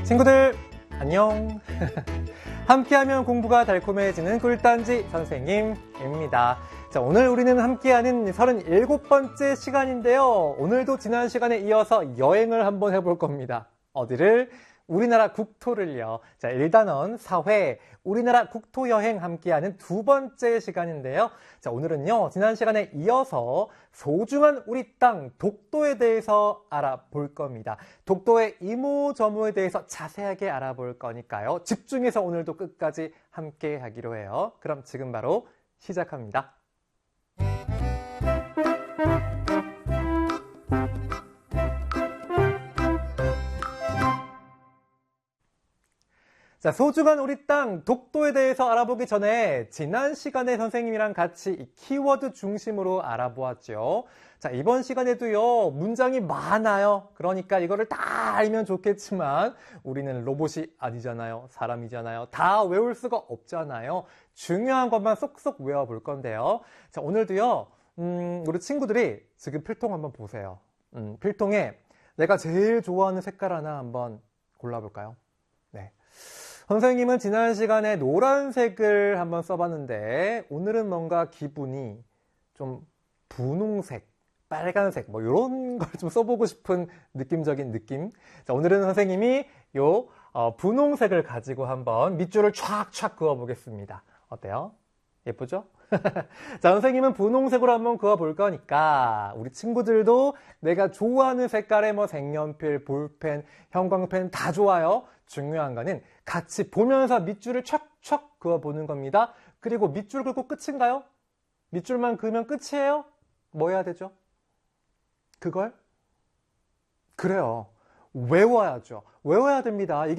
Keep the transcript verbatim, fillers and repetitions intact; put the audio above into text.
친구들 안녕. 함께하면 공부가 달콤해지는 꿀단지 선생님입니다. 자, 오늘 우리는 함께하는 서른일곱 번째 시간인데요. 오늘도 지난 시간에 이어서 여행을 한번 해볼 겁니다. 어디를? 우리나라 국토를요. 자, 일 단원 사회 우리나라 국토 여행 함께하는 두 번째 시간인데요. 자, 오늘은요. 지난 시간에 이어서 소중한 우리 땅 독도에 대해서 알아볼 겁니다. 독도의 이모저모에 대해서 자세하게 알아볼 거니까요. 집중해서 오늘도 끝까지 함께 하기로 해요. 그럼 지금 바로 시작합니다. 자, 소중한 우리 땅 독도에 대해서 알아보기 전에 지난 시간에 선생님이랑 같이 이 키워드 중심으로 알아보았죠. 자, 이번 시간에도요, 문장이 많아요. 그러니까 이거를 다 알면 좋겠지만 우리는 로봇이 아니잖아요. 사람이잖아요. 다 외울 수가 없잖아요. 중요한 것만 쏙쏙 외워볼 건데요. 자, 오늘도요, 음, 우리 친구들이 지금 필통 한번 보세요. 음, 필통에 내가 제일 좋아하는 색깔 하나 한번 골라볼까요? 네. 선생님은 지난 시간에 노란색을 한번 써봤는데 오늘은 뭔가 기분이 좀 분홍색, 빨간색 뭐 이런 걸 좀 써보고 싶은 느낌적인 느낌. 자, 오늘은 선생님이 요 어, 분홍색을 가지고 한번 밑줄을 촥촥 그어보겠습니다. 어때요? 예쁘죠? 자, 선생님은 분홍색으로 한번 그어볼 거니까 우리 친구들도 내가 좋아하는 색깔의 뭐 색연필, 볼펜, 형광펜 다 좋아요. 중요한 거는 같이 보면서 밑줄을 촥촥 그어보는 겁니다. 그리고 밑줄 긋고 끝인가요? 밑줄만 그으면 끝이에요? 뭐 해야 되죠? 그걸? 그래요. 외워야죠. 외워야 됩니다. 이게